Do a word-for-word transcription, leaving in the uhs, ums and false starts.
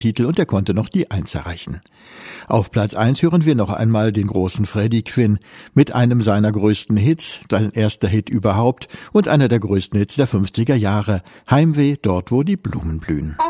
Titel und er konnte noch die Eins erreichen. Auf Platz eins hören wir noch einmal den großen Freddie Quinn mit einem seiner größten Hits, sein erster Hit überhaupt und einer der größten Hits der fünfziger Jahre, Heimweh, dort wo die Blumen blühen.